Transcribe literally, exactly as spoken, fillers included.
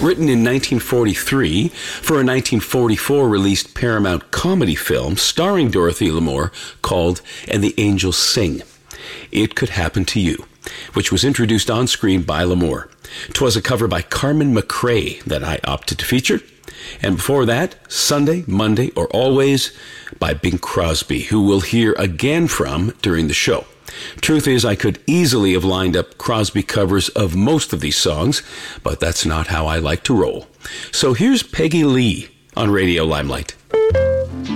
Written in nineteen forty-three for a nineteen forty-four released Paramount comedy film starring Dorothy Lamour called And the Angels Sing. It Could Happen to You, which was introduced on screen by Lamour. 'Twas a cover by Carmen McRae that I opted to feature. And before that, Sunday, Monday, or Always by Bing Crosby, who we'll hear again from during the show. Truth is, I could easily have lined up Crosby covers of most of these songs, but that's not how I like to roll. So here's Peggy Lee on Radio Limelight.